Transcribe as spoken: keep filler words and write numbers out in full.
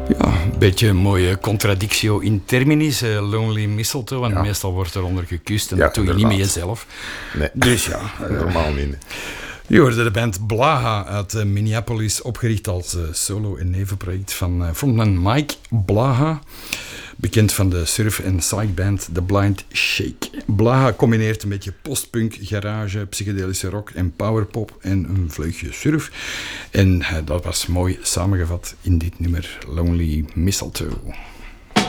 Ja, een beetje een mooie contradictio in terminis, uh, Lonely Mistletoe, want ja. meestal wordt er onder gekust en ja, dat doe je niet met jezelf. Nee, dus ja. Uh, normaal niet. Je hoorde de band Blaha uit uh, Minneapolis, opgericht als uh, solo- en nevenproject van uh, frontman Mike Blaha. Bekend van de surf- en psychband The Blind Shake. Blaha combineert een beetje postpunk, garage, psychedelische rock en powerpop en een vleugje surf. En uh, dat was mooi samengevat in dit nummer Lonely Mistletoe.